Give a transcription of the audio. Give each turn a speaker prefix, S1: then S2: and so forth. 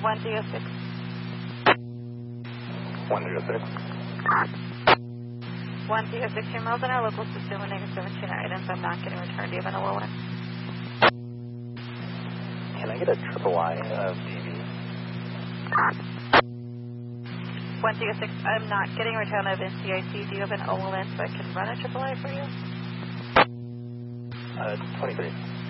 S1: 106.
S2: 106.
S1: 106, your miles in our local system when negative 17 items. I'm not getting returned. Do you have an OLN?
S2: Can I get a triple I of TV?
S1: 106, I'm not getting return of NCIC. Do you have an OLN so I can run a triple I for you?
S2: 23.